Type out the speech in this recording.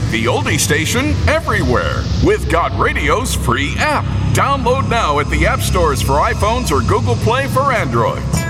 the oldie station everywhere with Got Radio's free app. Download now at the app stores for iPhones or Google Play for Android.